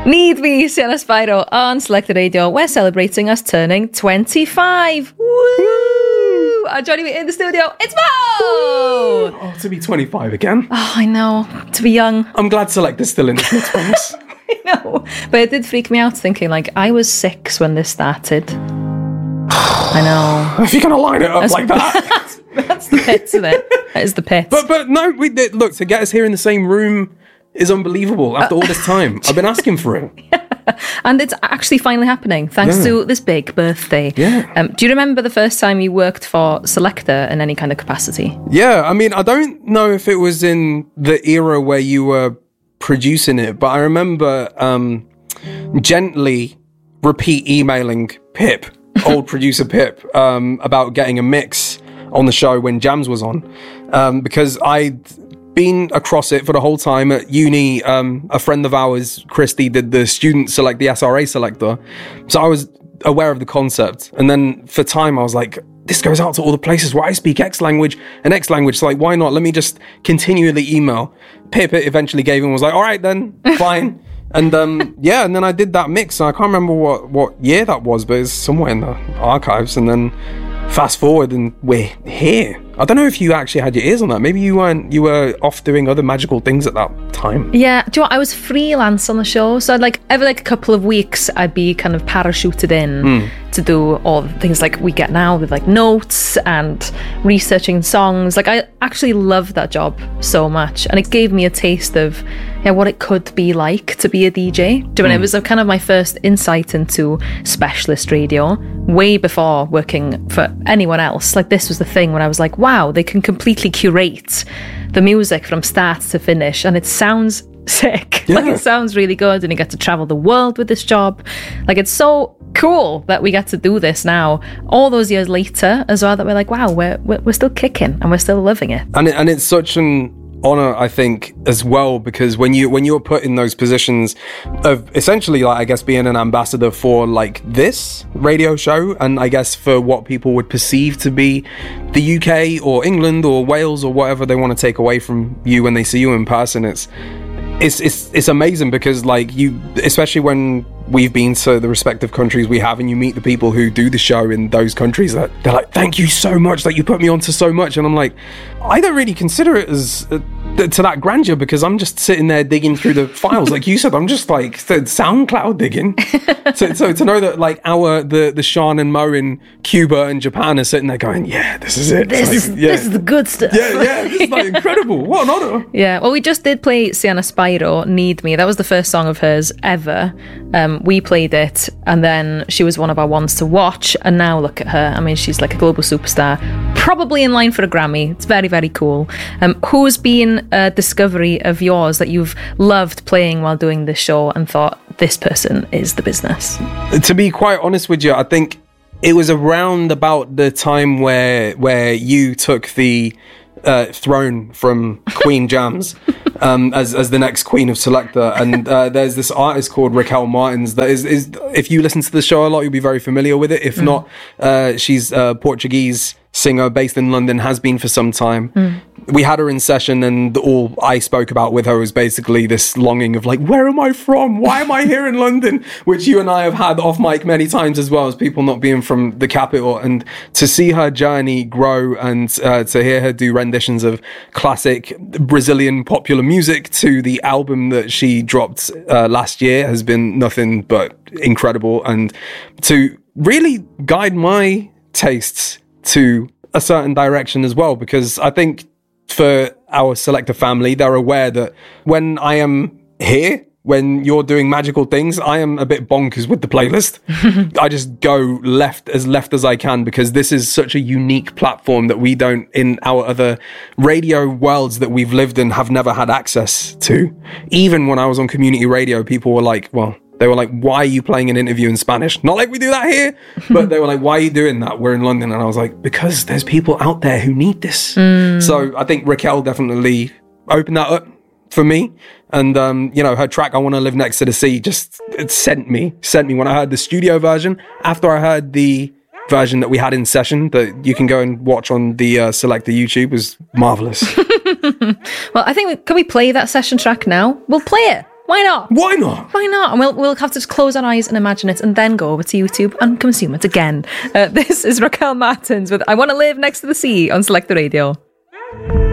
Need Me, Sienna Spyro on Selected Radio. We're celebrating us turning 25. Woo! And joining me in the studio, it's Mo! Oh, to be 25 again. Oh, I know. To be young. I'm glad Selected's still in the Twigs. I know. But it did freak me out thinking, like, I was 6 when this started. I know. If you're going to line it up like that. That's the pit, isn't it? That is the pit. But no, look, to get us here in the same room is unbelievable after all this time. I've been asking for it. Yeah. And it's actually finally happening, thanks to this big birthday. Yeah. Do you remember the first time you worked for Selector in any kind of capacity? Yeah, I mean, I don't know if it was in the era where you were producing it, but I remember gently repeat emailing Pip, old producer Pip, about getting a mix on the show when Jams was on, because I'd been across it for the whole time at uni. A friend of ours, Christy, did the student select, the SRA selector, so I was aware of the concept. And then for time I was like, this goes out to all the places where I speak X language and X language, so like, why not, let me just continually email Pip. It eventually gave in, was like, all right then, fine. And and then I did that mix. I can't remember what year that was, but it's somewhere in the archives. And then fast forward and we're here. I don't know if you actually had your ears on that. Maybe you weren't. You were off doing other magical things at that time. Yeah. Do you know what? I was freelance on the show, so I'd every a couple of weeks I'd be kind of parachuted in to do all the things like we get now with notes and researching songs. I actually loved that job so much, and it gave me a taste of what it could be like to be a DJ. It was kind of my first insight into specialist radio, way before working for anyone else. This was the thing when I was like, wow, they can completely curate the music from start to finish, and it sounds sick. Yeah. It sounds really good, and you get to travel the world with this job. It's so cool that we get to do this now, all those years later as well, that we're like, wow, we're still kicking and we're still loving it. And it's such an honor, I think, as well, because when you're put in those positions of essentially I guess being an ambassador for this radio show, and I guess for what people would perceive to be the UK or England or Wales or whatever they want to take away from you when they see you in person, it's amazing, because you, especially when we've been to the respective countries we have, and you meet the people who do the show in those countries, that they're like, thank you so much, you put me onto so much. And I'm like, I don't really consider it as to that grandeur, because I'm just sitting there digging through the files. Like you said, I'm just SoundCloud digging. so to know that the Sean and Mo in Cuba and Japan are sitting there going, yeah, this is it. This is the good stuff. Yeah, this is incredible. What an honor. Yeah, well, we just did play Sienna Spyro, Need Me. That was the first song of hers ever. We played it, and then she was one of our ones to watch, and now look at her. I mean, she's a global superstar, probably in line for a Grammy. It's very, very cool. Who's been a discovery of yours that you've loved playing while doing this show and thought, this person is the business? To be quite honest with you, I think it was around about the time where you took the throne from Queen Jams as the next Queen of Selector, and there's this artist called Raquel Martins that is if you listen to the show a lot, you'll be very familiar with it. If not, she's a Portuguese singer based in London, has been for some time. We had her in session, and all I spoke about with her was basically this longing of where am I from? Why am I here in London? Which you and I have had off mic many times, as well as people not being from the capital. And to see her journey grow, and to hear her do renditions of classic Brazilian popular music to the album that she dropped last year has been nothing but incredible. And to really guide my tastes to a certain direction as well, because I think for our Selector family, they're aware that when I am here, when you're doing magical things, I am a bit bonkers with the playlist. I just go left as I can, because this is such a unique platform that we don't, in our other radio worlds that we've lived in, have never had access to. Even when I was on community radio, people were like, they were like, why are you playing an interview in Spanish? Not like we do that here, but they were like, why are you doing that? We're in London. And I was like, because there's people out there who need this. So I think Raquel definitely opened that up for me. And, her track, I Want to Live Next to the Sea, it sent me when I heard the studio version. After I heard the version that we had in session that you can go and watch on the Selector YouTube, was marvelous. Well, I think, can we play that session track now? We'll play it. Why not? Why not? Why not? And we'll have to just close our eyes and imagine it and then go over to YouTube and consume it again. This is Raquel Martins with I Want to Live Next to the Sea on Selected Radio.